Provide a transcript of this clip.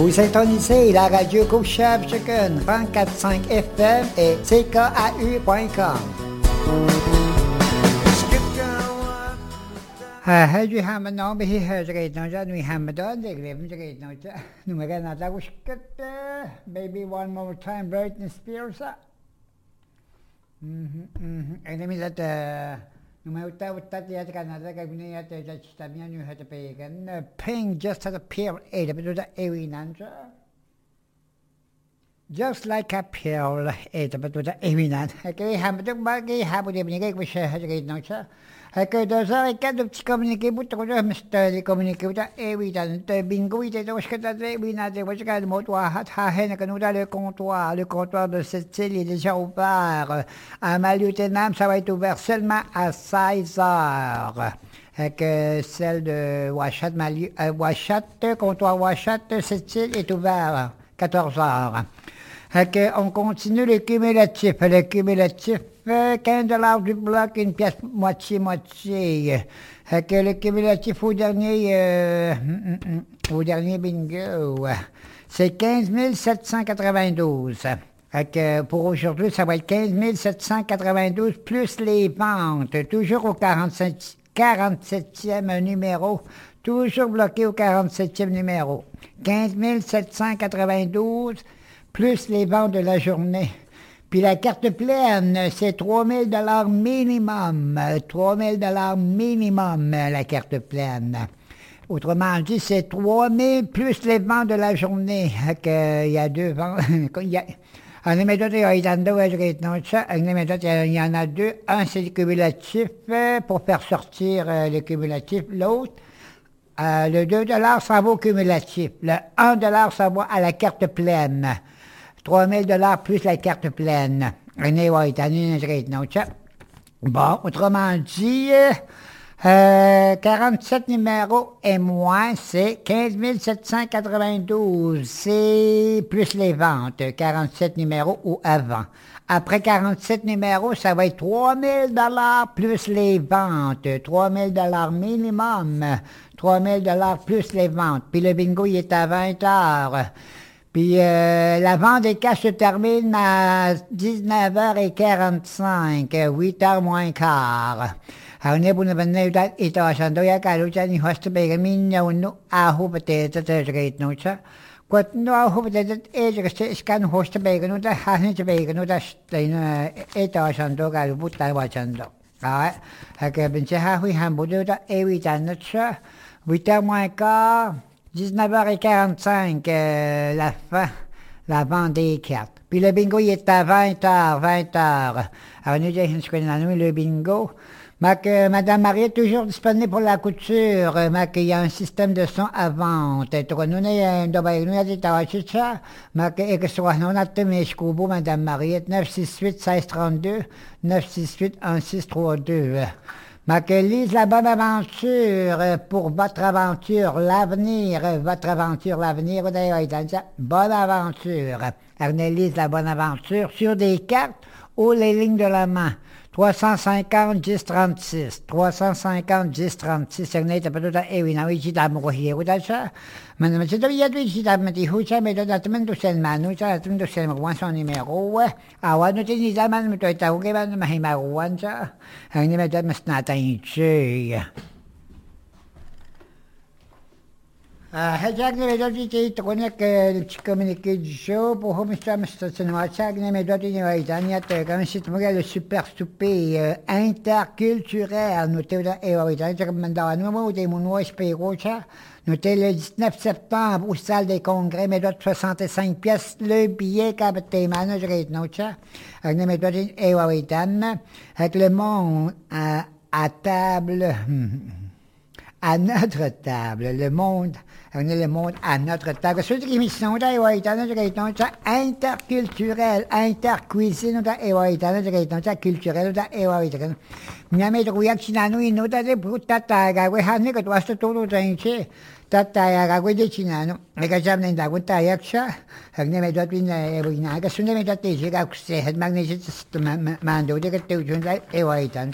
Vous syntonisez la radio Couchable Chicken 104.5 FM et ckau.com. هاجي حمدان به هجريت نوجا نوي حمدان دقريب نجريت نوجا نمغا ناتا وشكت baby one more time Britney Spears أنا ميزات نما وتا وتا تيات كندا كابني يات تشتاميا نيو هات بيغن pink just had appeared بدو ايوي نانجا just like a pearl بدو ايوي نان كي حمدان باقي حابو بنيغا بش هجريت نوجا هكذا دوزار كادو تكومينيكي بوتو مستري كومينيكي بوتا ايويتان بينغويتي دوشكتا ايويناتي وشكا موت واحد هاهنا كنودا le comptoir de cette île est déjà ouvert. À Maliotenam, ça va être ouvert seulement à 16 heures. Que celle de Ouachat, comptoir Ouachat, cette île est ouvert à 14 heures. On continue le cumulatif. Le cumulatif, $15 du bloc, une pièce moitié-moitié. Le cumulatif au dernier bingo, c'est 15 792. Pour aujourd'hui, ça va être 15 792 plus les ventes. Toujours au 47e numéro. Toujours bloqué au 47e numéro. 15 792 plus les ventes de la journée. Puis la carte pleine, c'est $3 000 minimum. $3 000 minimum, la carte pleine. Autrement dit, c'est 3 000 plus les ventes de la journée. Il y a deux ventes. Il y en a deux. Un, c'est le cumulatif pour faire sortir le cumulatif. L'autre, le $2, ça vaut au cumulatif. Le $1, ça vaut à la carte pleine. $3 000 plus la carte pleine. Bon, autrement dit, 47 numéros et moins, c'est 15 792. C'est plus les ventes, 47 numéros ou avant. Après 47 numéros, ça va être $3 000 plus les ventes. $3 000 minimum. $3 000 plus les ventes. Puis le bingo, il est à 20 heures. Puis la vente des cash se termine à 19h45, 8h moins quart. Haune bunabane udat ito sandoya kalucha ni host begamin no ahu pateta tegait nocha. Quat no ahu pateta ejek scan host beganu da hahin beganu da stein ito sando kalubuta wachando. Ah, hake benche hahu hambudu da ewi tanacha. 8h moins quart. 19h45, la fin, la vente des cartes. Puis le bingo, il est à 20h. Alors, nous avons le bingo. Madame Marie est toujours disponible pour la couture. Il y a un système de son à vente. Nous avons Madame Marie, 968-1632, 968-1632. Lise la bonne aventure pour votre aventure, l'avenir, bonne aventure. Lise la bonne aventure sur des cartes ou les lignes de la main. 350 10 36 350 10 36 Segnate Paduta Ewina Wichita Mohi Udacha Manamachita Yadwichita Matihucha Medatamen Sen Manucha Tundo Sen Wanson Nimero Awanutini Zaman Mutoita Ugeban Mahima Wancha Animetamasnata in Che. هجاك نمدوتي تقولك communiqué du show pour Homestam Stationwachak Nemedoti Waitania comme si tu regardes le super souper interculturel noté dans Ewaitania comme dans nous des Mounois Pérocha noté le 19 septembre au salle des congrès Medot 65 pièces le billet Kabate Manager Nocha Nemedoti Ewaitania avec le monde à table à notre table le monde on est le monde à notre table. Cette émission interculturelle, intercuisine, culturelle, Miami Ruyak Chinano, il nous a des brutataga, we have nigga was the total change. Tatayaga with the Chinano, like a jam in the Wutayaksha, have never got in every night. As soon as that is, you got to say, had magnetic mando, they get to like a white and